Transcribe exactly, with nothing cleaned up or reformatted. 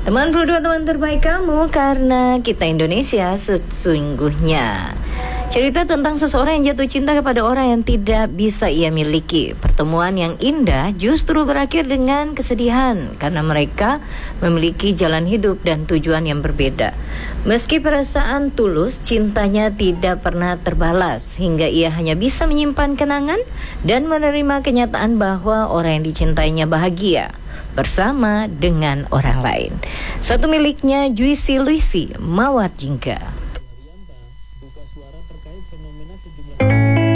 Teman berdua, teman terbaik kamu, karena kita Indonesia sesungguhnya. Cerita tentang seseorang yang jatuh cinta kepada orang yang tidak bisa ia miliki. Pertemuan yang indah justru berakhir dengan kesedihan karena mereka memiliki jalan hidup dan tujuan yang berbeda. Meski perasaan tulus, cintanya tidak pernah terbalas hingga ia hanya bisa menyimpan kenangan dan menerima kenyataan bahwa orang yang dicintainya bahagia bersama dengan orang lain. Satu miliknya Juicy Luicy, Mawar Jingga.